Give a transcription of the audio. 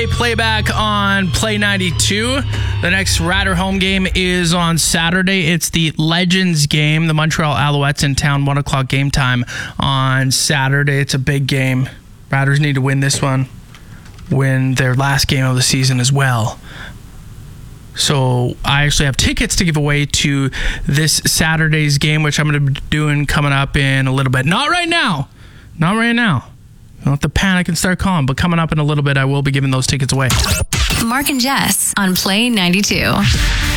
Playback on Play 92. The next Ratter home game is on Saturday. It's the Legends game. The Montreal Alouettes in town, 1 o'clock game time on Saturday. It's a big game. Ratters need to win this one. Win their last game of the season as well. So I actually have tickets to give away to this Saturday's game, which I'm going to be doing coming up in a little bit. Not right now. Not right now. You don't have to panic and start calling, but coming up in a little bit, I will be giving those tickets away. Mark and Jess on Play 92.